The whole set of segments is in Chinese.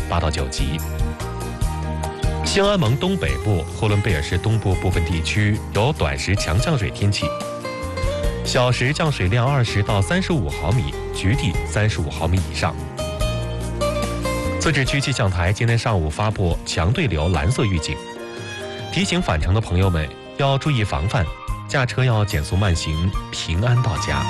8到9级。兴安盟东北部、呼伦贝尔市东部部分地区有短时强降水天气，小时降水量20到35毫米，局地35毫米以上。自治区气象台今天上午发布强对流蓝色预警，提醒返程的朋友们要注意防范，驾车要减速慢行，平安到家。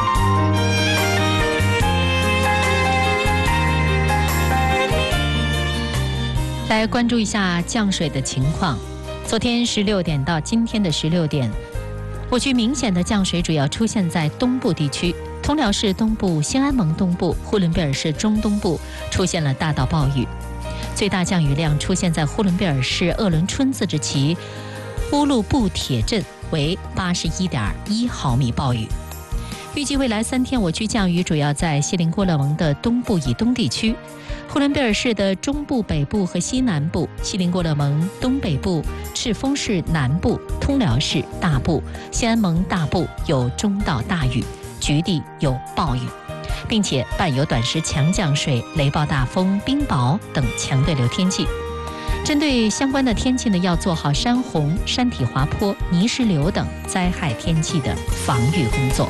来关注一下降水的情况。昨天16点到今天的16点，我区明显的降水主要出现在东部地区，通辽市东部、兴安盟东部、呼伦贝尔市中东部出现了大到暴雨，最大降雨量出现在呼伦贝尔市鄂伦春自治旗乌鲁布铁镇，为81.1毫米暴雨。预计未来3天，我区降雨主要在锡林郭勒盟的东部以东地区，呼伦贝尔市的中部、北部和西南部，锡林郭勒盟东北部、赤峰市南部、通辽市大部、兴安盟大部有中到大雨，局地有暴雨，并且伴有短时强降水、雷暴大风、冰雹等强对流天气。针对相关的天气呢，要做好山洪、山体滑坡、泥石流等灾害天气的防御工作。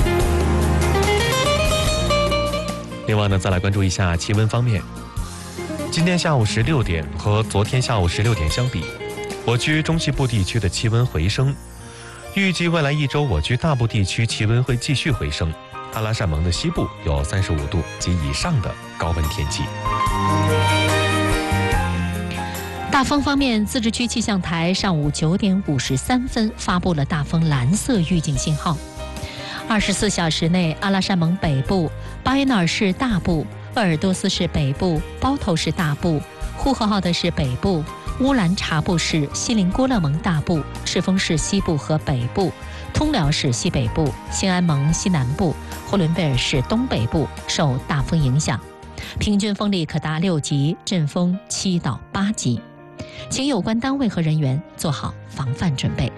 另外呢，再来关注一下气温方面。今天下午16点和昨天下午16点相比，我区中西部地区的气温回升。预计未来1周，我区大部地区气温会继续回升。阿拉善盟的西部有35度及以上的高温天气。 大风方面，自治区气象台上午9点53分发布了大风蓝色预警信号。24小时内，阿拉善盟北部、巴彦淖尔市大部、鄂尔多斯市北部、包头市大部、呼和浩特市北部、乌兰察布市、锡林郭勒盟大部、赤峰市西部和北部、通辽市西北部、兴安盟西南部、呼伦贝尔市东北部受大风影响，平均风力可达6级，阵风7到8级，请有关单位和人员做好防范准备。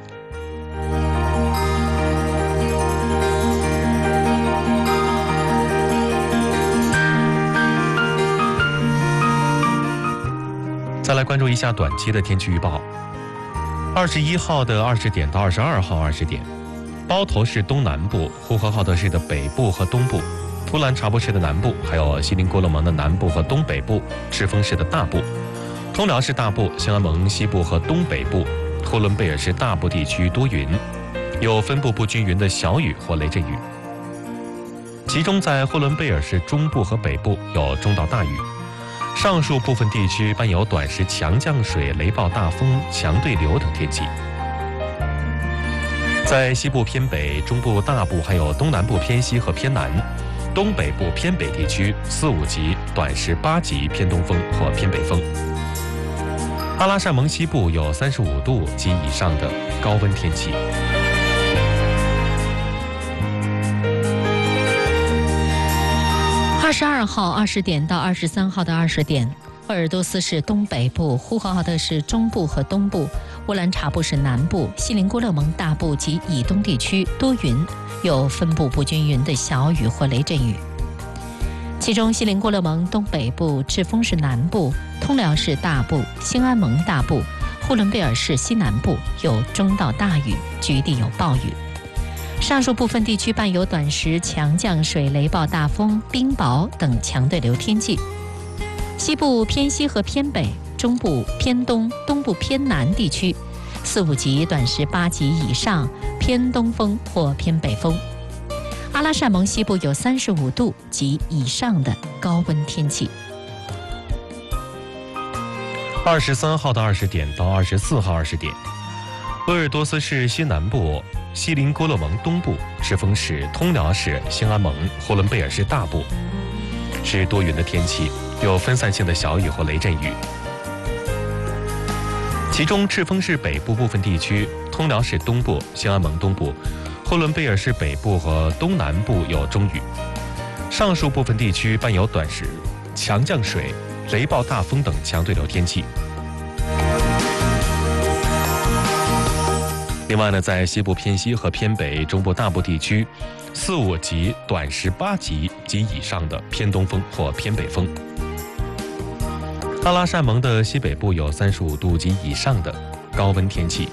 再来关注一下短期的天气预报。21号的20点到22号20点，包头市东南部、呼和浩特市的北部和东部、乌兰察布市的南部，还有锡林郭勒盟的南部和东北部、赤峰市的大部、通辽市大部、兴安盟西部和东北部、呼伦贝尔市大部地区多云，有分布不均匀的小雨或雷阵雨，其中在呼伦贝尔市中部和北部有中到大雨。上述部分地区伴有短时强降水、雷暴大风、强对流等天气。在西部偏北、中部大部还有东南部偏西和偏南、东北部偏北地区4、5级短时8级偏东风或偏北风。阿拉善盟西部有35度及以上的高温天气。 22号20点到23号的20点，鄂尔多斯市东北部、呼和浩特市中部和东部、乌兰察布市南部、锡林郭勒盟大部及以东地区多云，有分布不均匀的小雨或雷阵雨。其中锡林郭勒盟东北部、赤峰市南部、通辽市大部、兴安盟大部、呼伦贝尔市西南部有中到大雨，局地有暴雨。上述部分地区伴有短时强降水、雷暴大风、冰雹等强对流天气。西部偏西和偏北、中部偏东、东部偏南地区4、5级短时8级以上偏东风或偏北风。阿拉善盟西部有35度及以上的高温天气。 23号的20点到24号20点，鄂尔多斯市西南部、锡林郭勒盟东部、赤峰市、通辽市、兴安盟、呼伦贝尔市大部是多云的天气，有分散性的小雨或雷阵雨。其中赤峰市北部部分地区、通辽市东部、兴安盟东部、呼伦贝尔市北部和东南部有中雨。上述部分地区伴有短时强降水、雷暴大风等强对流天气。另外呢，在西部偏西和偏北、中部大部地区4、5级短时8级及以上的偏东风或偏北风。 阿拉善盟的西北部有35度及以上的高温天气。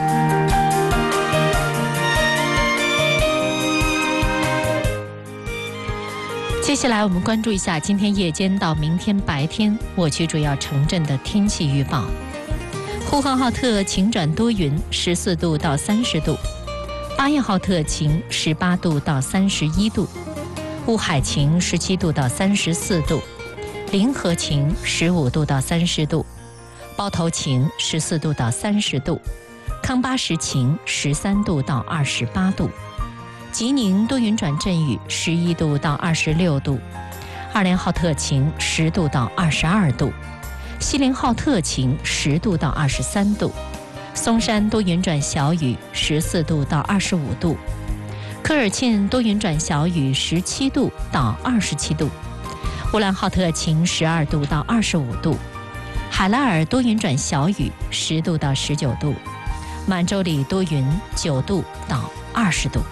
接下来我们关注一下今天夜间到明天白天我区主要城镇的天气预报。呼和浩特晴转多云，14度到30度；巴彦浩特晴，18度到31度；乌海晴，17度到34度；临河晴，15度到30度；包头晴，14度到30度；康巴什晴，13度到28度；吉宁多云转阵雨，11度到26度；二连浩特晴，10度到22度；锡林浩特晴，10度到23度；松山多云转小雨，14度到25度；科尔沁多云转小雨，17度到27度；乌兰浩特晴，12度到25度；海拉尔多云转小雨，10度到19度；满洲里多云，9度到20度。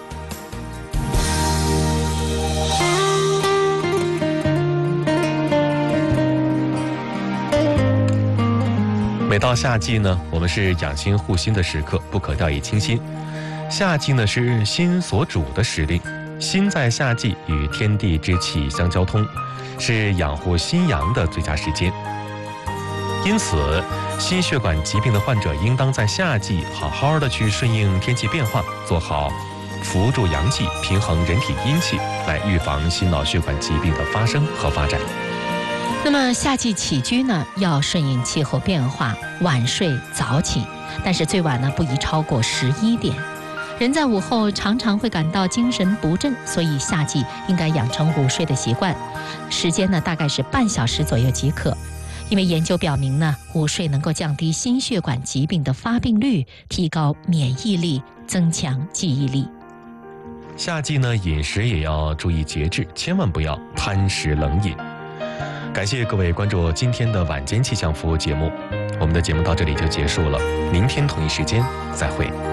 每到夏季呢，我们是养心护心的时刻，不可掉以轻心。夏季呢是心所主的时令，心在夏季与天地之气相交通，是养护心阳的最佳时间。因此，心血管疾病的患者应当在夏季好好的去顺应天气变化，做好扶助阳气、平衡人体阴气，来预防心脑血管疾病的发生和发展。 那么夏季起居呢，要顺应气候变化，晚睡早起，但是最晚呢不宜超过11点。人在午后常常会感到精神不振，所以夏季应该养成午睡的习惯，时间呢大概是半小时左右即可。因为研究表明呢，午睡能够降低心血管疾病的发病率，提高免疫力，增强记忆力。 夏季呢，饮食也要注意节制，千万不要贪食冷饮。感谢各位关注今天的晚间气象服务节目，我们的节目到这里就结束了，明天同一时间再会。